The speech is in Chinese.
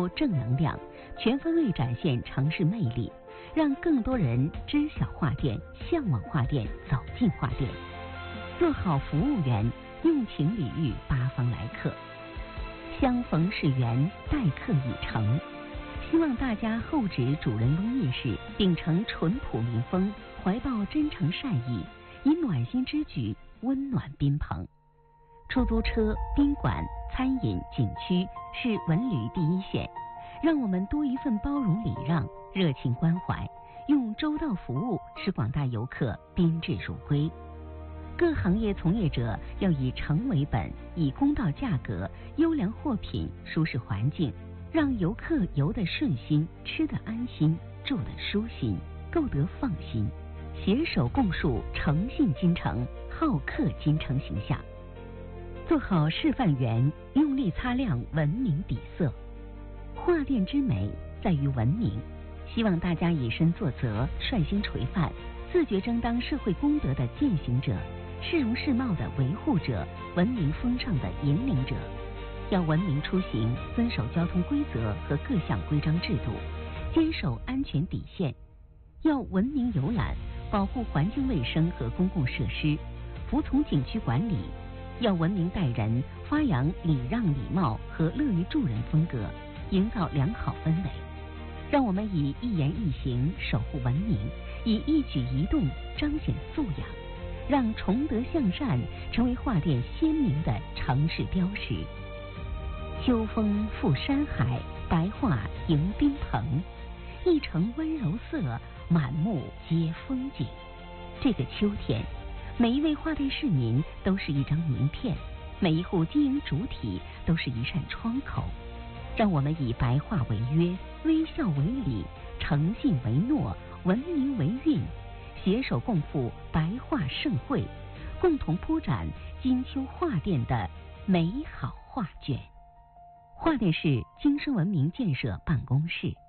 播正能量，全方位展现城市魅力，让更多人知晓画店、向往画店、走进画店。做好服务员，用情礼遇八方来客。相逢是缘，待客已成。希望大家厚植主人翁意识，秉承淳朴民风，怀抱真诚善意，以暖心之举温暖宾朋。出租车、宾馆、餐饮、景区是文旅第一线，让我们多一份包容礼让、热情关怀，用周到服务使广大游客宾至如归。各行业从业者要以诚为本，以公道价格、优良货品、舒适环境，让游客游得顺心，吃得安心，住得舒心，购得放心，携手共树诚信京城、好客京城形象。做好示范员，用力擦亮文明底色。画店之美在于文明，希望大家以身作则，率先垂范，自觉争当社会公德的践行者，市容市貌的维护者，文明风尚的引领者。要文明出行，遵守交通规则和各项规章制度，坚守安全底线。要文明游览，保护环境卫生和公共设施，服从景区管理。要文明待人，发扬礼让礼貌和乐于助人风格，营造良好氛围。让我们以一言一行守护文明，以一举一动彰显素养，让崇德向善成为画店鲜明的城市标识。秋风赴山海，白桦迎宾朋，一城温柔色，满目皆风景。这个秋天，每一位画店市民都是一张名片，每一户经营主体都是一扇窗口。让我们以白桦为约，微笑为礼，诚信为诺，文明为韵，携手共赴白桦盛会，共同铺展金秋画店的美好画卷。画店是京生文明建设办公室。